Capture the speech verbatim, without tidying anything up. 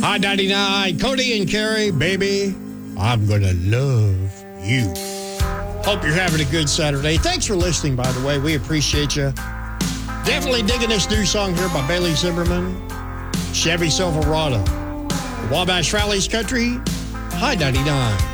High ninety-nine, Cody and Carrie, baby, I'm gonna love you. Hope you're having a good Saturday. Thanks for listening, by the way. We appreciate you. Definitely digging this new song here by Bailey Zimmerman, Chevy Silverado. Wabash Valley's Country, High ninety-nine.